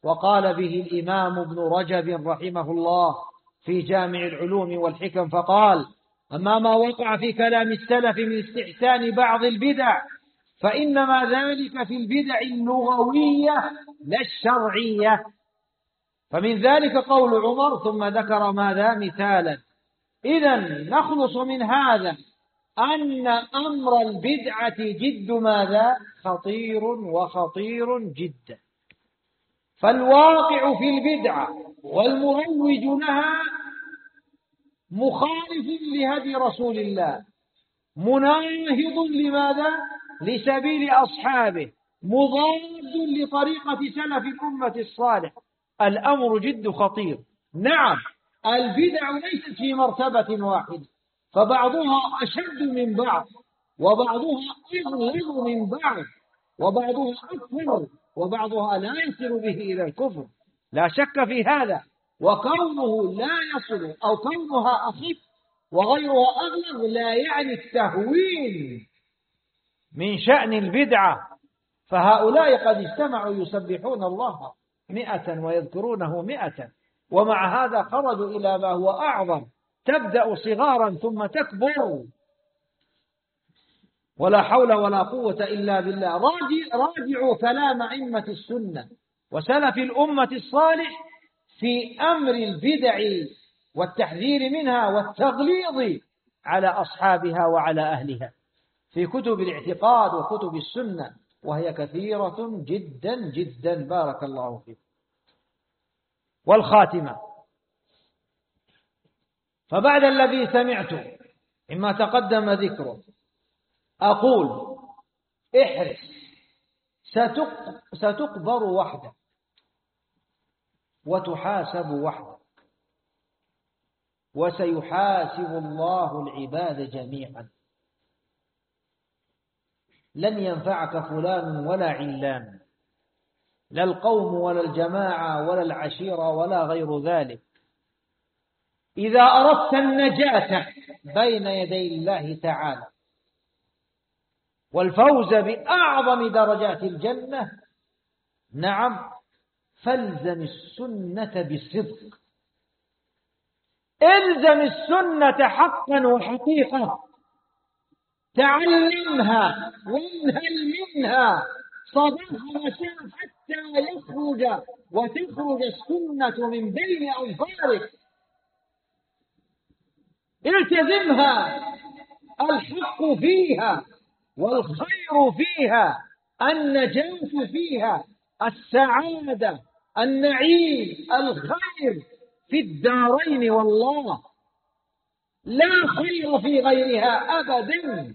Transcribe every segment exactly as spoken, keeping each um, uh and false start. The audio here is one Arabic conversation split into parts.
وقال به الإمام ابن رجب رحمه الله في جامع العلوم والحكم، فقال: أما ما وقع في كلام السلف من استحسان بعض البدع فإنما ذلك في البدع اللغوية لا الشرعية. فمن ذلك قول عمر، ثم ذكر ماذا؟ مثالا. إذن نخلص من هذا أن أمر البدعة جد ماذا؟ خطير وخطير جدا. فالواقع في البدعة والمروج لها مخالف لهدي رسول الله، مناهض لماذا؟ لسبيل أصحابه، مضاد لطريقة سلف الأمة الصالح. الأمر جد خطير. نعم، البدع ليست في مرتبة واحدة، فبعضها أشد من بعض، وبعضها أغلظ من بعض، وبعضها أكثر، وبعضها لا يصل به إلى الكفر، لا شك في هذا. وكونه لا يصل أو كونها أخف وغيرها أغلظ لا يعني التهوين من شأن البدعة. فهؤلاء قد اجتمعوا يسبحون الله مئة ويذكرونه مئة، ومع هذا خرجوا إلى ما هو أعظم، تبدأ صغارا ثم تكبر. ولا حول ولا قوة إلا بالله. راجعوا كلام أئمة السنة وسلف الأمة الصالح في أمر البدع والتحذير منها والتغليظ على أصحابها وعلى أهلها في كتب الاعتقاد وكتب السنة، وهي كثيرة جدا جدا. بارك الله فيكم. والخاتمة، فبعد الذي سمعته مما تقدم ذكره أقول: احرص، ستقبر وحدك وتحاسب وحدك، وسيحاسب الله العباد جميعا. لن ينفعك فلان ولا علان، لا القوم ولا الجماعة ولا العشيرة ولا غير ذلك. إذا أردت النجاة بين يدي الله تعالى والفوز بأعظم درجات الجنة، نعم، فالزم السنة بصدق. الزم السنة حقا وحقيقة، تعلمها وانهل منها صباح مساء حتى يخرج وتخرج السنة من بين أظفارك. التزمها، الحق فيها والخير فيها، النجاة فيها، السعادة، النعيم، الخير في الدارين والله، لا خير في غيرها أبدا.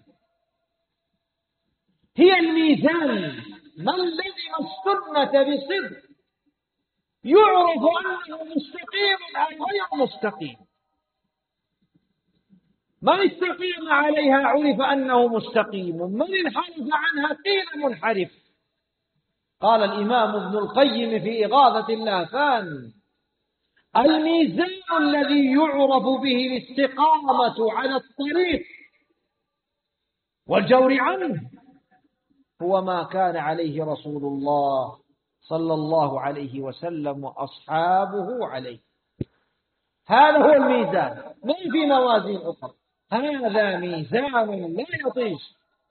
هي الميزان. من لزم السنة بصدق يعرف أنه مستقيم أو غير مستقيم. من استقيم عليها عرف أنه مستقيم، من انحرف عنها قيل منحرف. قال الإمام ابن القيم في إغاثة اللهفان: الميزان الذي يعرف به الاستقامة على الطريق والجور عنه هو ما كان عليه رسول الله صلى الله عليه وسلم وأصحابه عليه. هذا هو الميزان، ما في موازين أخرى. هذا ميزان لا يطيش.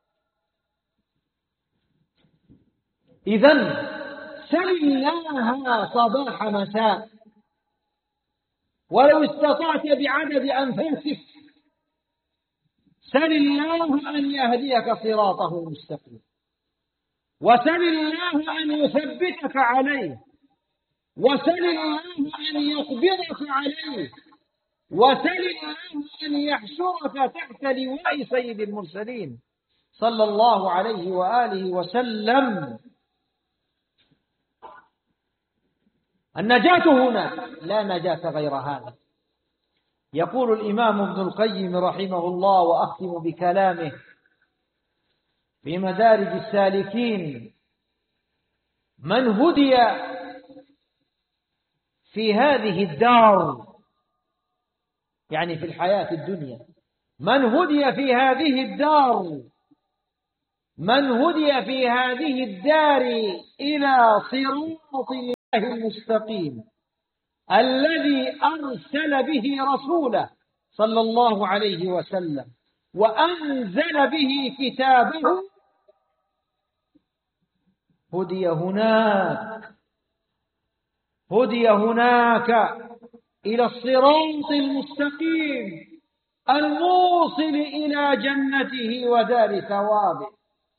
إذن سل الله صباح مساء، ولو استطعت بعدد أنفاسك سل الله أن يهديك صراطه المستقيم، وسل الله أن يثبتك عليه، وسل الله أن يقبضك عليه، وسل الله أن يحشرك تحت لواء سيد المرسلين صلى الله عليه وآله وسلم. النجاة هنا لا نجاة غير هذا. يقول الإمام ابن القيم رحمه الله، وأختم بكلامه في مدارج السالكين: من هدي في هذه الدار، يعني في الحياة الدنيا، من هدي في هذه الدار من هدي في هذه الدار إلى صراط المستقيم الذي أرسل به رسوله صلى الله عليه وسلم وأنزل به كتابه، هدي هناك هدي هناك إلى الصراط المستقيم الموصل إلى جنته ودار ثوابه.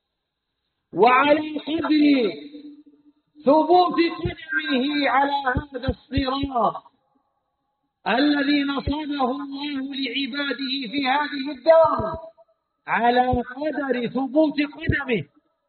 وعلى قدر ثبوت قدمه على هذا الصراط الذي نصبه الله لعباده في هذه الدار، على قدر ثبوت قدمه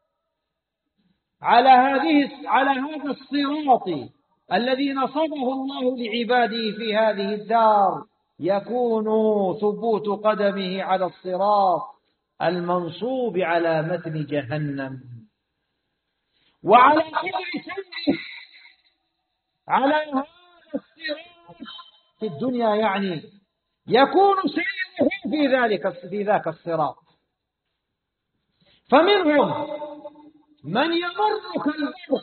على هذه على هذا الصراط الذي نصبه الله لعباده في هذه الدار، يكون ثبوت قدمه على الصراط المنصوب على متن جهنم. وعلى قدر سيره على هذا الصراط في الدنيا، يعني يكون سيره في ذلك في ذاك الصراط. فمنهم من يمر كالبرق،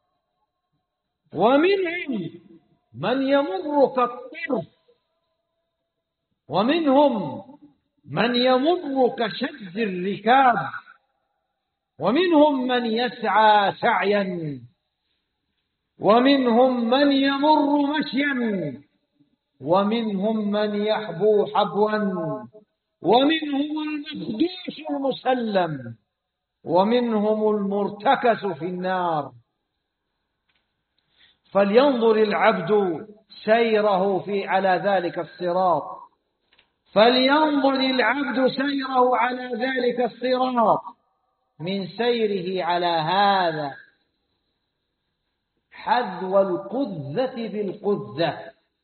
ومنهم من يمر كالطرف، ومنهم من يمر كشد الركاب، ومنهم من يسعى سعيا، ومنهم من يمر مشيا، ومنهم من يحبو حبوا، ومنهم المخدوش المسلم، ومنهم المرتكس في النار. فلينظر العبد سيره في على ذلك الصراط فلينظر العبد سيره على ذلك الصراط من سيره على هذا حذو القذة بالقذة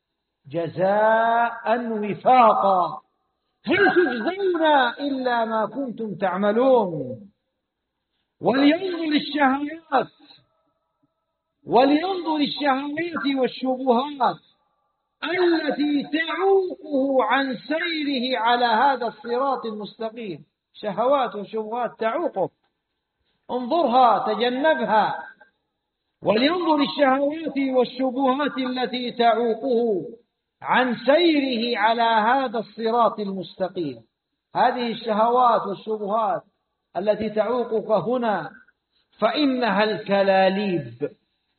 جزاء وفاقا، هل تجزون إلا ما كنتم تعملون. ولينظر الشهوات ولينظر الشهوات والشبهات التي تعوقه عن سيره على هذا الصراط المستقيم. شهوات وشبهات تعوقه، انظرها تجنبها. ولينظر الشهوات والشبهات التي تعوقه عن سيره على هذا الصراط المستقيم. هذه الشهوات والشبهات التي تعوقك هنا فإنها الكلاليب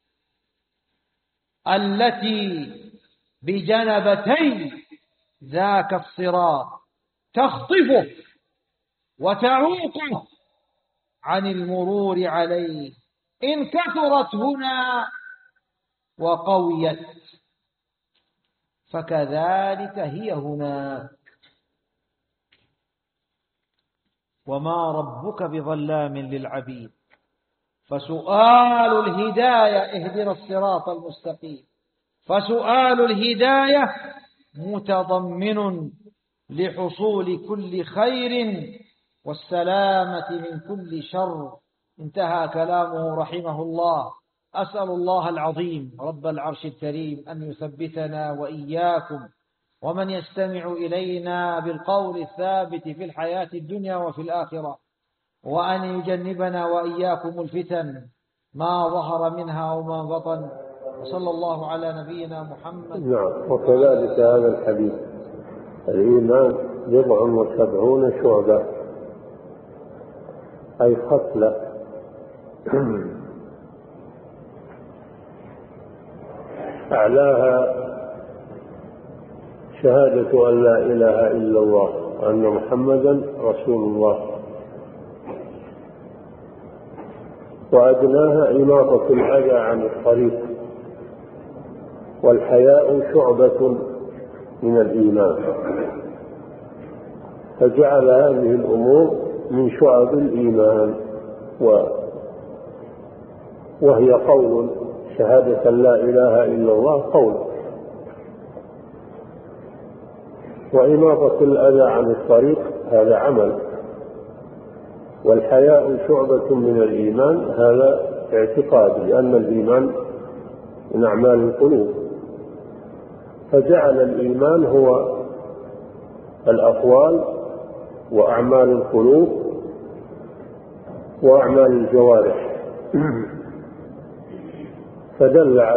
التي بجنبتي ذاك الصراط تخطفه وتعوقه عن المرور عليه إن كثرت هنا وقويت، فكذلك هي هناك. وما ربك بظلام للعبيد. فسؤال الهداية اهدنا الصراط المستقيم، فسؤال الهداية متضمن لحصول كل خير والسلامة من كل شر. انتهى كلامه رحمه الله. أسأل الله العظيم رب العرش الكريم أن يثبتنا وإياكم ومن يستمع إلينا بالقول الثابت في الحياة الدنيا وفي الآخرة، وأن يجنبنا وإياكم الفتن ما ظهر منها وما بطن. وصلى الله على نبينا محمد. نعم. وكذلك هذا الحديث: الإيمان بضع وسبعون شعبة، أي خصلة أعلاها شهادة أن لا إله إلا الله وأن محمدا رسول الله، وأدناها إماطة الأذى عن الطريق، والحياء شعبة من الإيمان. فجعل هذه الأمور من شعب الإيمان، وهي قول شهادة لا إله إلا الله قول، وإماطة الأذى عن الطريق هذا عمل، والحياء شعبة من الإيمان هذا اعتقاد، لأن الإيمان من أعمال القلوب. فجعل الإيمان هو الأقوال وأعمال القلوب وأعمال الجوارح، فدل